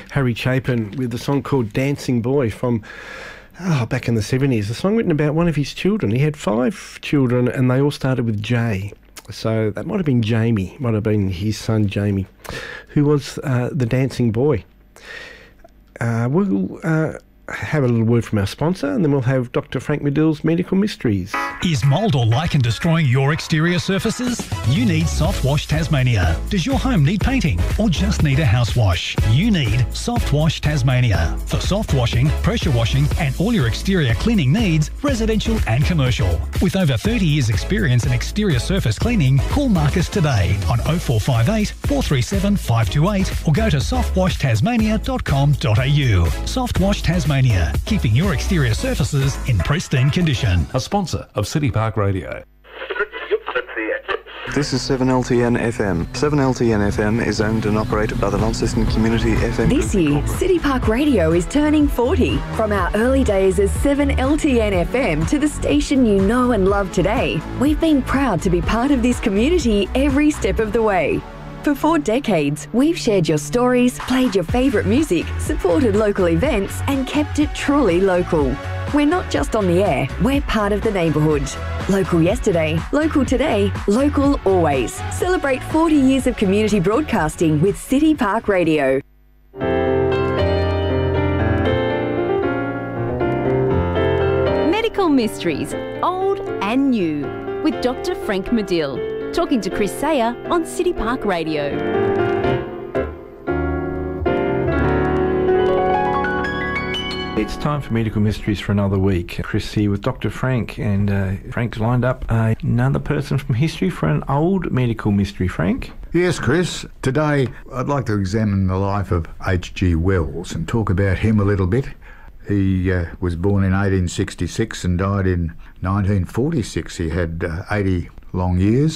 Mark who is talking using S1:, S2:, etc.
S1: Harry Chapin with a song called Dancing Boy from back in the 70s. A song written about one of his children. He had 5 children and they all started with J. So that might have been Jamie, might have been his son Jamie, who was the dancing boy. We'll have a little word from our sponsor and then we'll have Dr. Frank Medill's Medical Mysteries.
S2: Is mould or lichen destroying your exterior surfaces? You need Soft Wash Tasmania. Does your home need painting or just need a house wash? You need Soft Wash Tasmania for soft washing, pressure washing and all your exterior cleaning needs, residential and commercial. With over 30 years experience in exterior surface cleaning, call Marcus today on 0458 437 528 or go to softwashtasmania.com.au. Soft Wash Tasmania, keeping your exterior surfaces in pristine condition.
S3: A sponsor of City Park Radio.
S4: This is 7LTN FM. 7LTN FM is owned and operated by the Launceston Community FM.
S5: This year, City Park Radio is turning 40. From our early days as 7LTN FM to the station you know and love today, we've been proud to be part of this community every step of the way. For 4 decades, we've shared your stories, played your favourite music, supported local events and kept it truly local. We're not just on the air, we're part of the neighbourhood. Local yesterday, local today, local always. Celebrate 40 years of community broadcasting with City Park Radio.
S6: Medical Mysteries, old and new, with Dr. Frank Medill. Talking to Chris Sayer on City Park Radio.
S1: It's time for Medical Mysteries for another week. Chris here with Dr. Frank, and Frank's lined up another person from history for an old medical mystery. Frank?
S7: Yes, Chris. Today I'd like to examine the life of H.G. Wells and talk about him a little bit. He was born in 1866 and died in 1946. He had 80 long years.